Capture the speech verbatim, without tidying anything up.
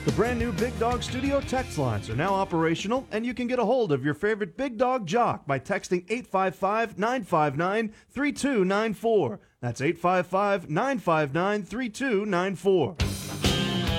The brand new Big Dog Studio text lines are now operational, and you can get a hold of your favorite Big Dog jock by texting eight five five, nine five nine, three two nine four. That's eight five five, nine five nine, three two nine four.